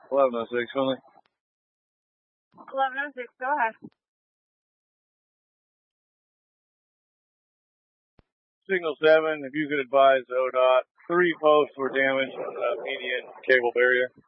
1106, Finley. 1106, go ahead. Signal 7, if you could advise ODOT, 3 posts were damaged on the median cable barrier.